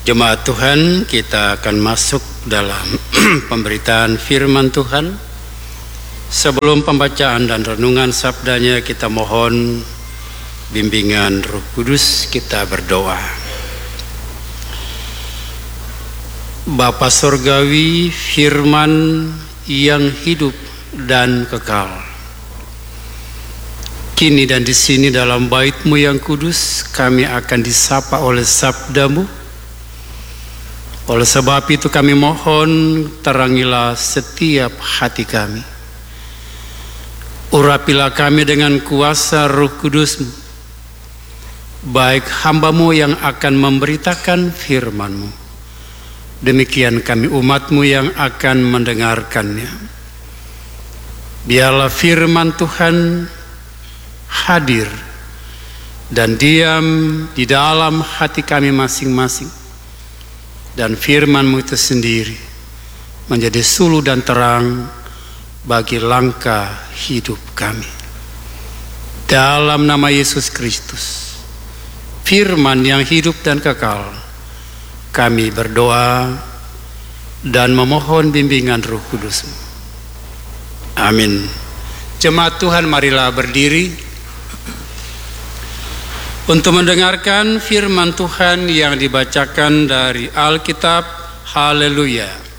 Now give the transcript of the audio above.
Jemaat Tuhan, kita akan masuk dalam pemberitaan firman Tuhan. Sebelum pembacaan dan renungan sabdanya, kita mohon bimbingan Roh Kudus. Kita berdoa. Bapa Surgawi, firman yang hidup dan kekal, kini dan di sini dalam bait-Mu yang kudus, kami akan disapa oleh sabda-Mu. Oleh sebab itu kami mohon, terangilah setiap hati kami. Urapilah kami dengan kuasa Roh Kudus-Mu, baik hamba-Mu yang akan memberitakan firman-Mu, demikian kami umat-Mu yang akan mendengarkannya. Biarlah firman Tuhan hadir dan diam di dalam hati kami masing-masing, dan firman-Mu itu sendiri menjadi suluh dan terang bagi langkah hidup kami. Dalam nama Yesus Kristus, firman yang hidup dan kekal, kami berdoa dan memohon bimbingan Roh Kudus-Mu. Amin. Jemaat Tuhan, marilah berdiri untuk mendengarkan firman Tuhan yang dibacakan dari Alkitab. Haleluya.